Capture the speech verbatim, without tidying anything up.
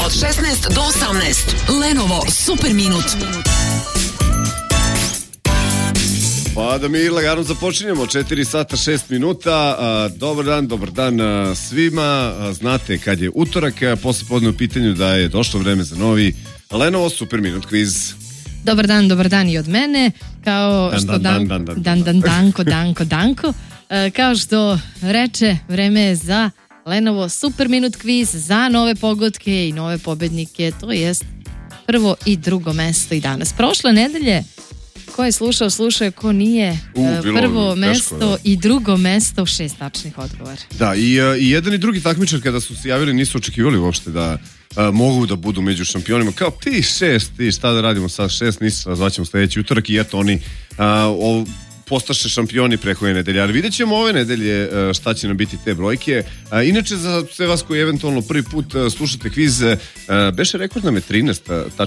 od šesnaest do osamnaest. Lenovo Super minut. Pa da mi lagano započinjemo, četiri sata šest minuta. Dobar dan, dobar dan svima. Znate kad je utorak, posle podne u pitanju da je došlo vreme za novi Lenovo Super minut kviz. Dobar dan, dobar dan i od mene. Kao Dan, što dan, dan, dan, dan, dan, dan, dan, danko, danko, danko. E, Kao što reče, vreme je za Lenovo Super minut kviz, za nove pogodke i nove pobednike, to jest prvo i drugo mesto i danas. Prošle nedelje, ko je slušao, slušao je, ko nije, U, e, bilo prvo teško, mesto da. i drugo mesto, šest tačnih odgovora. Da, i, uh, i jedan i drugi takmičar kada su se javili nisu očekivali uopšte da uh, mogu da budu među šampionima. Kao ti šest, ti šta da radimo sad šest, nisu, razvaćemo sledeći utorak i eto oni uh, o, postaše šampioni preko nedelje. Ali vidjet ćemo ove nedelje uh, šta će nam biti te brojke. Uh, inače, za sve vas koji eventualno prvi put uh, slušate kviz, uh, beše rekord nam je trinaest